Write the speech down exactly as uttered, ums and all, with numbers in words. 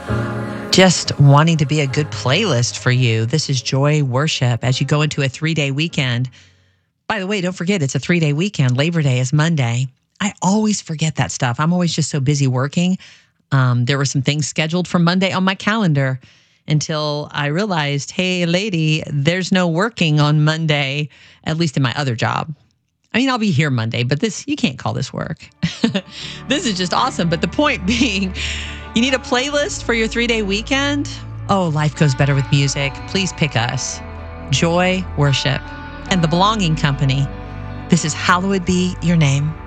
Just wanting to be a good playlist for you. This is Joy Worship as you go into a three-day weekend. By the way, don't forget, it's a three-day weekend. Labor Day is Monday. I always forget that stuff. I'm always just so busy working. Um, there were some things scheduled for Monday on my calendar until I realized, hey, lady, there's no working on Monday, at least in my other job. I mean, I'll be here Monday, but this, you can't call this work. This is just awesome. But the point being, you need a playlist for your three-day weekend? Oh, life goes better with music. Please pick us. Joy Worship and the Belonging Company. This is Hallowed Be Your Name.